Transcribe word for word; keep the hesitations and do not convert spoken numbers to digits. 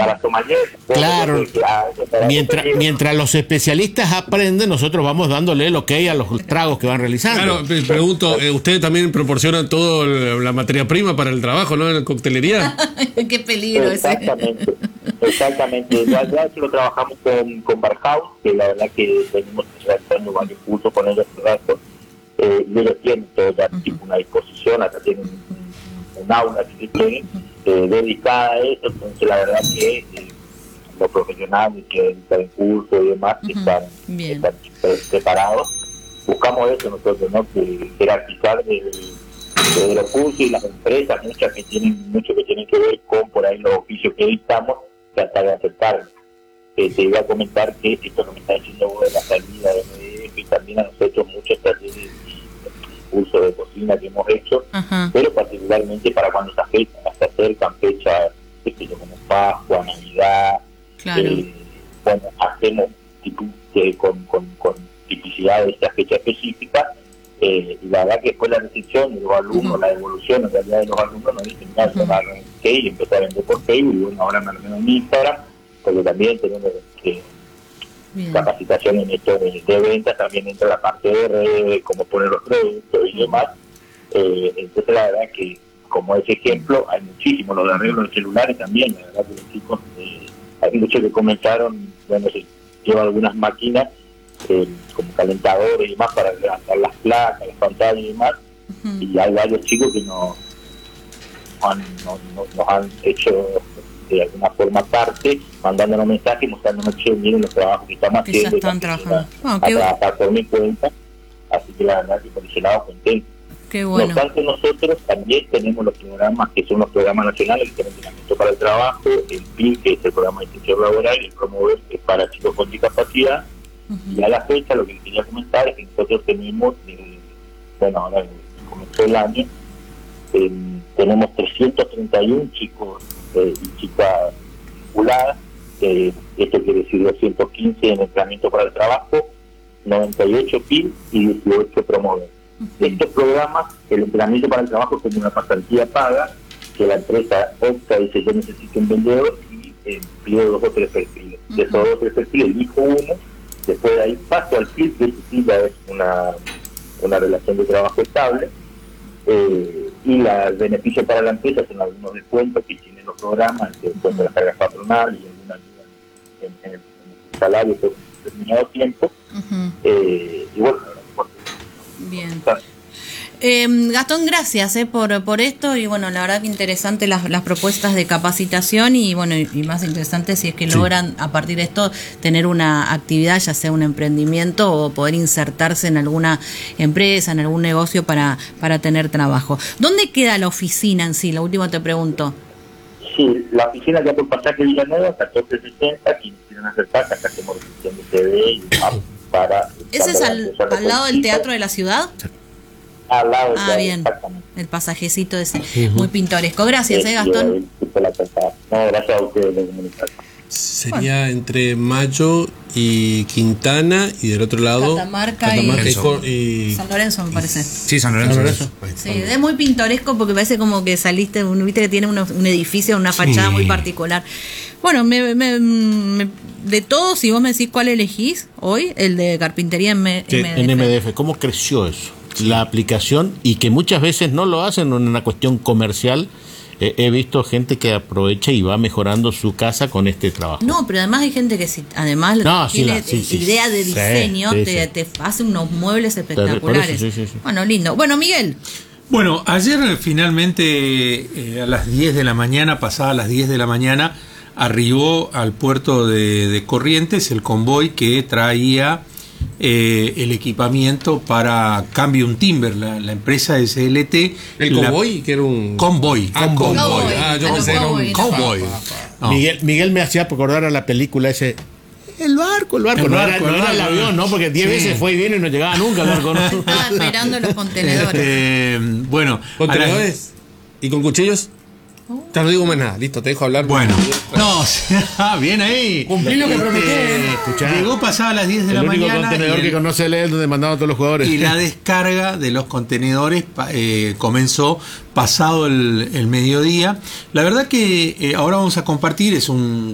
para sommelier. Claro, mientras, mientras los especialistas aprenden, nosotros vamos dándole el ok a los tragos que van realizando. Claro, pregunto, eh, ¿ustedes también proporcionan toda la materia prima para el trabajo, ¿no? En la coctelería. Qué peligro exactamente, ese. Exactamente, ya, ya lo trabajamos con, con Barhouse, que la verdad que venimos realizando varios cursos con ellos hace rato, eh, y ellos tienen todo ya tipo una disposición, acá tienen un, un aula que tienen eh, dedicada a eso, entonces la verdad que eh, los profesionales que están en curso y demás uh-huh. están, están preparados. Buscamos eso nosotros, ¿no? Que jerarquizar el de los cursos y las empresas, muchas que tienen mucho que tienen que ver con por ahí los oficios que dictamos, tratar de aceptar. Eh, te iba a comentar que esto lo que está diciendo vos de la salida de M D F y también a nosotros muchos talleres de cursos de cocina que hemos hecho, uh-huh. pero particularmente para cuando se, afecta, se acercan fechas como Pascua, Navidad, claro. eh, bueno, hacemos tipo, eh, con, con, con tipicidad de esta fecha específica. Eh, y la verdad que después la recepción de los alumnos, uh-huh. la devolución en realidad de los alumnos nos dicen, mira, yo me arranqué y empecé a vender por Facebook y bueno, ahora me arreglo en Instagram, porque también tenemos eh, capacitación en esto de, de ventas, también entra la parte de redes, cómo poner los productos y demás. Eh, entonces la verdad que como ese ejemplo hay muchísimos, los de arreglos de celulares también, la verdad que los chicos, eh, hay muchos que comenzaron, bueno, se llevan algunas máquinas Eh, como calentadores y demás para levantar las placas, las pantallas y demás, uh-huh. y hay varios chicos que nos han, no, no, nos han hecho de alguna forma parte, mandándonos mensajes, mostrándonos que miren los trabajos que estamos que haciendo, ya están trabajando a, a trabajar por mi cuenta, así que la verdad que por ese lado contento. Qué bueno. No obstante, nosotros también tenemos los programas que son los programas nacionales, que son el entrenamiento para el trabajo, el P I L, que es el programa de inserción laboral, y el Promover, que es para chicos con discapacidad. Uh-huh. Y a la fecha lo que les quería comentar es que nosotros tenemos, eh, bueno, ahora comenzó el año, eh, tenemos trescientos treinta y uno chicos eh, y chicas vinculadas, eh, esto quiere decir doscientos quince en entrenamiento para el trabajo, noventa y ocho P I L y dieciocho Promover. Uh-huh. Estos programas, el entrenamiento para el trabajo es como una pasantía paga, que la empresa opta y dice yo necesito un vendedor y eh, pide dos o tres perfiles. Uh-huh. De esos dos o tres perfiles elijo uno. Después de ahí paso al P I L, que sí ya es una, una relación de trabajo estable, eh, y la, el beneficio para la empresa son algunos descuentos que tienen los programas, el descuento de las cargas patronales y alguna ayuda en, en, el, en el salario por un determinado tiempo. Uh-huh. eh, y bueno, por, bien. Eh, Gastón, gracias eh, por por esto y bueno, la verdad que interesante las, las propuestas de capacitación y bueno, y, y más interesante si es que sí. logran a partir de esto tener una actividad, ya sea un emprendimiento o poder insertarse en alguna empresa, en algún negocio para, para tener trabajo. ¿Dónde queda la oficina en sí? La última te pregunto. Sí, la oficina ya por pasaje Villanueva, catorce sesenta, quienes quieran acercar, acá hacemos recepción de T V y para... ¿Ese es al, al lado del Teatro de la Ciudad? Al lado ah, bien, el pasajecito ese, uh-huh. muy pintoresco. Gracias, sí, eh, Gastón. No, gracias a ustedes de comunicar. Sería bueno. entre Mayo y Quintana y del otro lado Catamarca, Catamarca y, y San Lorenzo, me parece. Sí, San Lorenzo. San Lorenzo. Sí, es muy pintoresco porque parece como que saliste, un, viste que tiene uno, un edificio, una fachada sí. muy particular. Bueno, me, me, me, de todos, si vos me decís cuál elegís hoy, el de carpintería en, M- sí, M D F. En M D F, ¿cómo creció eso? La aplicación, y que muchas veces no lo hacen en una cuestión comercial. Eh, he visto gente que aprovecha y va mejorando su casa con este trabajo. No, pero además hay gente que si además no, tiene sí, la, sí, idea sí, de diseño, sí, te, sí. te hace unos muebles espectaculares. Eso, sí, sí, sí. Bueno, lindo. Bueno, Miguel. Bueno, ayer finalmente eh, a las diez de la mañana, pasada las diez de la mañana, arribó al puerto de, de Corrientes el convoy que traía eh, el equipamiento para Cambium Timber, la, la empresa S L T. ¿El la, convoy? Que era un... Convoy. Ah, convoy. convoy. Ah, yo pensé que era un convoy. No. Miguel, Miguel me hacía acordar a la película ese... El barco, el barco, el no, barco, era, no el era el barco. avión, ¿no? Porque diez sí. veces fue y vino y no llegaba nunca el barco, ¿no? Estaba esperando los contenedores. Este, bueno, ¿contenedores? ¿Y con cuchillos? Te no digo más nada, listo, te dejo hablar. Bueno, no, bien ahí. Cumplí lo que prometí. Llegó pasada las diez de la mañana. El único contenedor el, que conoce él es donde mandaban a todos los jugadores. Y la descarga de los contenedores eh, comenzó pasado el, el mediodía. La verdad que eh, ahora vamos a compartir, es un